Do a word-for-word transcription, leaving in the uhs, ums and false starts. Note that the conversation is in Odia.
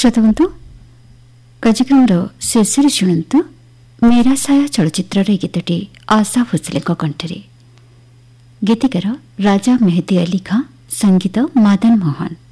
ଶ୍ରୋତାବନ୍ଧୁ, କାର୍ଯ୍ୟକ୍ରମର ଶେଷରେ ଶୁଣନ୍ତୁ ମେରା ସାୟା ଚଳଚ୍ଚିତ୍ରର ଗୀତଟି ଆଶା ଭୋସଲେଙ୍କ କଣ୍ଠରେ। ଗୀତିକାର ରାଜା ମେହେଦି ଅଲି ଖାଁ, ସଙ୍ଗୀତ ମାଦନ ମୋହନ।